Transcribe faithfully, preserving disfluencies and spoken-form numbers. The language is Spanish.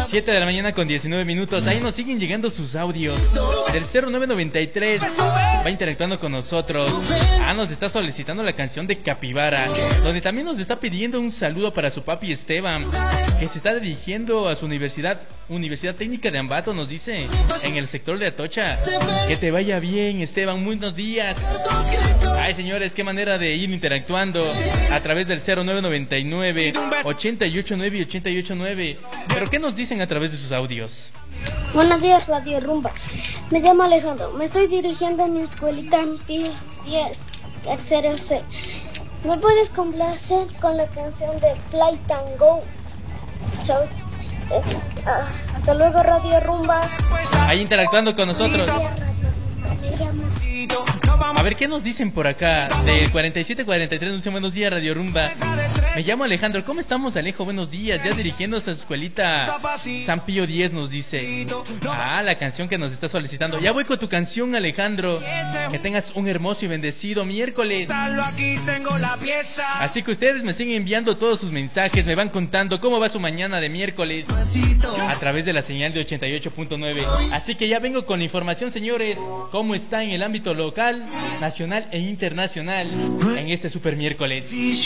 siete de la mañana con diecinueve minutos. Ahí nos siguen llegando sus audios. Del cero nueve noventa y tres va interactuando con nosotros. Ah, nos está solicitando la canción de Capibara, donde también nos está pidiendo un saludo para su papi Esteban, que se está dirigiendo a su universidad, Universidad Técnica de Ambato, nos dice, en el sector de Atocha. Que te vaya bien, Esteban, buenos días. Ay, señores, qué manera de ir interactuando a través del cero nueve noventa y nueve, ochenta y ocho nueve y ochenta y ocho nueve. Pero ¿qué nos dicen a través de sus audios? Buenos días, Radio Rumba. Me llamo Alejandro. Me estoy dirigiendo a mi escuelita en P diez, tercero C. ¿Me puedes complacer con la canción de Play Tango? Chao. Eh, ah, hasta luego, Radio Rumba. Ahí interactuando con nosotros. A ver, ¿qué nos dicen por acá? Del cuarenta y siete cuarenta y tres nos dicen buenos días, Radio Rumba. Me llamo Alejandro. ¿Cómo estamos, Alejo? Buenos días. Ya dirigiéndose a su escuelita San Pío diez, nos dice. Ah, la canción que nos está solicitando. Ya voy con tu canción, Alejandro. Que tengas un hermoso y bendecido miércoles. Así que ustedes me siguen enviando todos sus mensajes. Me van contando cómo va su mañana de miércoles a través de la señal de ochenta y ocho punto nueve. Así que ya vengo con la información, señores. ¿Cómo está en el ámbito local, nacional e internacional en este super miércoles?